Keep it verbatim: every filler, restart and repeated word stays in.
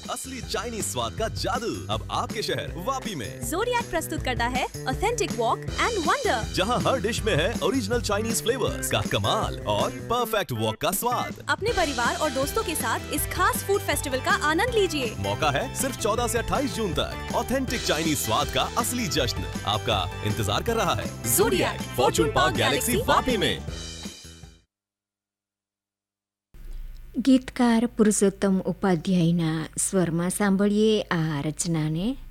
असली चाइनीज स्वाद का जादू अब आपके शहर वापी में। ज़ोडिएक प्रस्तुत करता है ऑथेंटिक वॉक एंड वंडर, जहां हर डिश में है ओरिजिनल चाइनीज फ्लेवर्स का कमाल और परफेक्ट वॉक का स्वाद। अपने परिवार और दोस्तों के साथ इस खास फूड फेस्टिवल का आनंद लीजिए। मौका है सिर्फ चौदह से अट्ठाईस जून तक। ऑथेंटिक चाइनीज स्वाद का असली जश्न आपका इंतजार कर रहा है। Zodiac Fortune park Galaxy Vapi में। ગીતકાર પુરુષોત્તમ ઉપાધ્યાયના સ્વરમાં સાંભળીએ આ રચનાને।